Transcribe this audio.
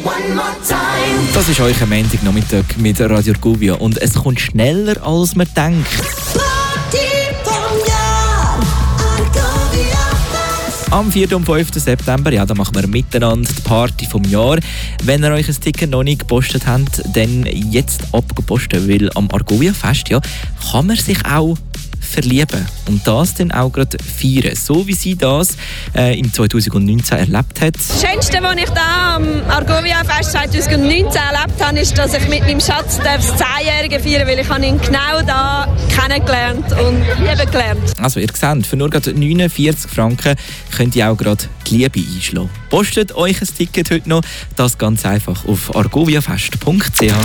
Das ist euch am Montagnachmittag mit Radio Argovia und es kommt schneller, als man denkt. Am 4. und 5. September, ja, da machen wir miteinander die Party vom Jahr. Wenn ihr euch ein Ticket noch nicht gepostet habt, dann jetzt abgepostet, weil am Argovia Fest, ja, kann man sich auch verlieben und das dann auch gerade feiern, so wie sie das im 2019 erlebt hat. Das Schönste, was ich da am Argovia Fest 2019 erlebt habe, ist, dass ich mit meinem Schatz das 10-Jährige feiern darf, weil ich ihn genau da kennengelernt und lieben gelernt. Also ihr seht, für nur gerade 49 Franken könnt ihr auch gerade die Liebe einschlagen. Postet euch ein Ticket heute noch, das ganz einfach auf argoviafest.ch.